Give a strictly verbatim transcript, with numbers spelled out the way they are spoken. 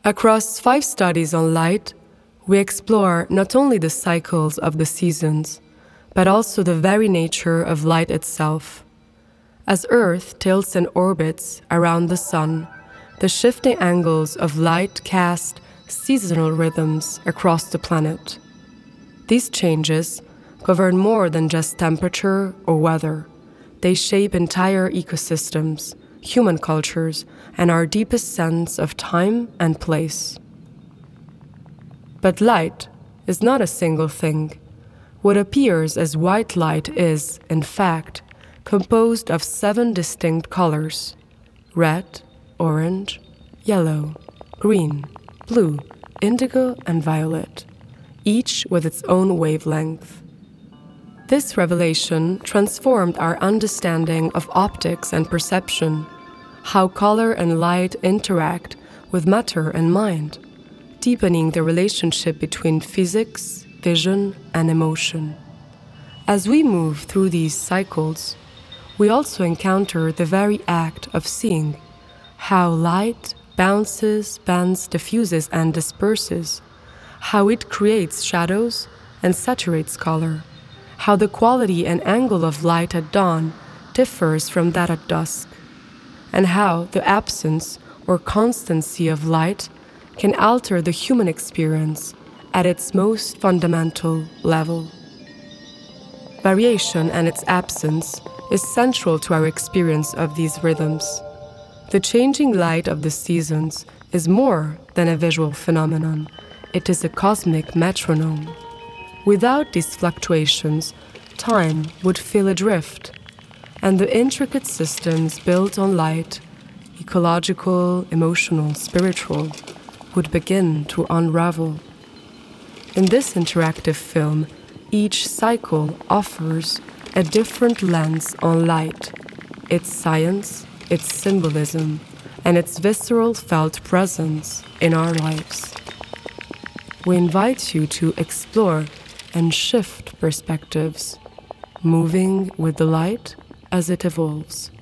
Across five studies on light, we explore not only the cycles of the seasons, but also the very nature of light itself. As Earth tilts and orbits around the Sun, the shifting angles of light cast seasonal rhythms across the planet. These changes govern more than just temperature or weather. They shape entire ecosystems, human cultures, and our deepest sense of time and place. But light is not a single thing. What appears as white light is, in fact, composed of seven distinct colors: red, orange, yellow, green, blue, indigo, and violet, each with its own wavelength. This revelation transformed our understanding of optics and perception, how color and light interact with matter and mind, deepening the relationship between physics, vision, and emotion. As we move through these cycles, we also encounter the very act of seeing, how light bounces, bends, diffuses, and disperses, how it creates shadows and saturates color, how the quality and angle of light at dawn differs from that at dusk, and how the absence or constancy of light can alter the human experience at its most fundamental level. Variation and its absence is central to our experience of these rhythms. The changing light of the seasons is more than a visual phenomenon. It is a cosmic metronome. Without these fluctuations, time would feel adrift, and the intricate systems built on light, ecological, emotional, spiritual, would begin to unravel. In this interactive film, each cycle offers a different lens on light, its science, its symbolism, and its visceral felt presence in our lives. We invite you to explore and shift perspectives, moving with the light as it evolves.